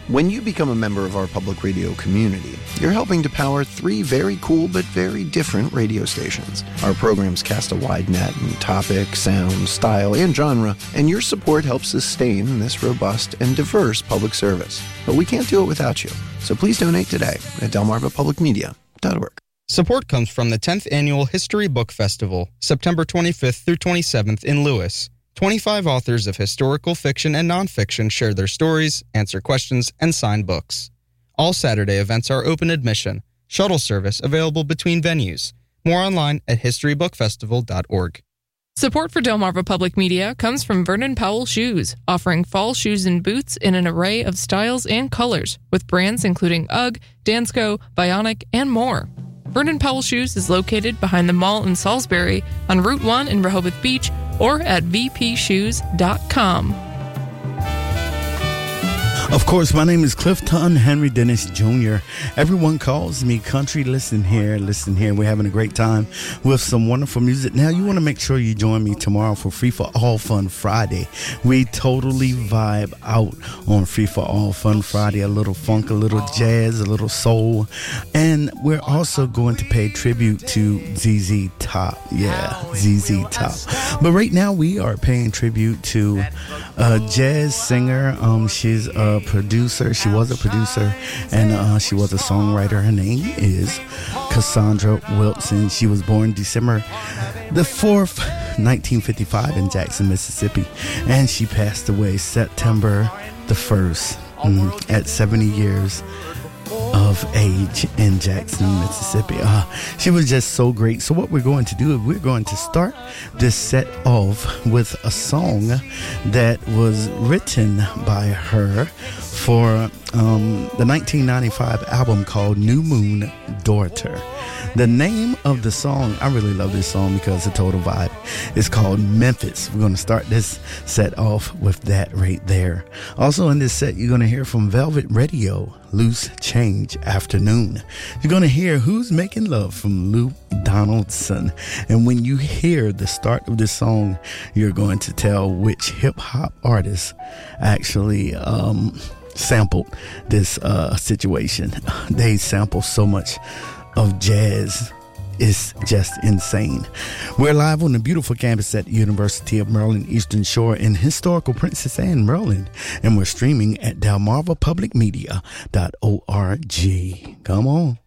When you become a member of our public radio community, you're helping to power 3 very cool but very different radio stations. Our programs cast a wide net in topic, sound, style, and genre, and your support helps sustain this robust and diverse public service. But we can't do it without you, so please donate today at delmarvapublicmedia.org. Support comes from the 10th Annual History Book Festival, September 25th through 27th in Lewis. 25 authors of historical fiction and nonfiction share their stories, answer questions, and sign books. All Saturday events are open admission. Shuttle service available between venues. More online at historybookfestival.org. Support for Delmarva Public Media comes from Vernon Powell Shoes, offering fall shoes and boots in an array of styles and colors, with brands including UGG, Dansko, Bionic, and more. Vernon Powell Shoes is located behind the mall in Salisbury, on Route 1 in Rehoboth Beach, or at vpshoes.com. Of course, my name is Clifton Henry Dennis Jr. Everyone calls me country. Listen here. We're having a great time with some wonderful music. Now, you want to make sure you join me tomorrow for Free for All Fun Friday. We totally vibe out on Free for All Fun Friday. A little funk, a little jazz, a little soul. And we're also going to pay tribute to ZZ Top. Yeah, ZZ Top. But right now, we are paying tribute to a jazz singer. She's a producer. She was a producer, and she was a songwriter. Her name is Cassandra Wilson. She was born December the 4th, 1955 in Jackson, Mississippi, and she passed away September the 1st at 70 years of age in Jackson, Mississippi. She was just so great. So what we're going to do is we're going to start this set off with a song that was written by her for the 1995 album called New Moon Daughter. The name of the song, I really love this song because it's a total vibe. It's called Memphis. We're going to start this set off with that right there. Also in this set, you're going to hear from Velvet Radio, Loose Change Afternoon. You're going to hear Who's Making Love from Lou Donaldson. And when you hear the start of this song, you're going to tell which hip-hop artist actually sampled this situation. They sample so much of jazz. It's just insane. We're live on the beautiful campus at the University of Maryland Eastern Shore in historical Princess Anne, Maryland, and we're streaming at delmarvapublicmedia.org. Come on.